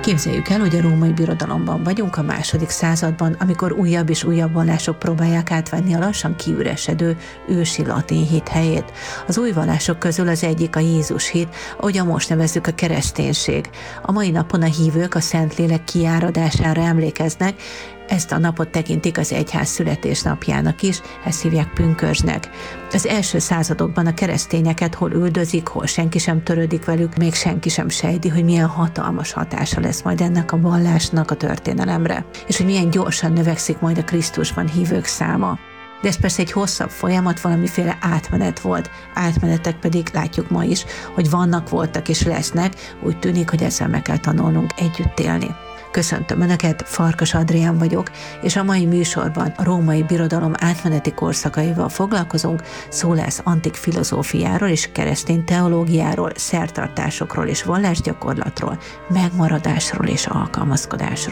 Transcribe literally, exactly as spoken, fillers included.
Képzeljük el, hogy a római birodalomban vagyunk a második században, amikor újabb és újabb vallások próbálják átvenni a lassan kiüresedő ősi latin hit helyét. Az új vallások közül az egyik a Jézus hit, ahogy a most nevezzük a kereszténység. A mai napon a hívők a Szentlélek kiáradására emlékeznek, ezt a napot tekintik az egyház születésnapjának is, ezt hívják pünkösdnek. Az első századokban a keresztényeket hol üldözik, hol senki sem törődik velük, még senki sem sejti, hogy milyen hatalmas hatása lesz majd ennek a vallásnak a történelemre, és hogy milyen gyorsan növekszik majd a Krisztusban hívők száma. De ez persze egy hosszabb folyamat, valamiféle átmenet volt. Átmenetek pedig látjuk ma is, hogy vannak, voltak és lesznek, úgy tűnik, hogy ezzel meg kell tanulnunk együtt élni. Köszöntöm Önöket, Farkas Adrián vagyok, és a mai műsorban a római birodalom átmeneti korszakaival foglalkozunk, szó lesz antik filozófiáról és keresztény teológiáról, szertartásokról és vallásgyakorlatról, megmaradásról és alkalmazkodásról.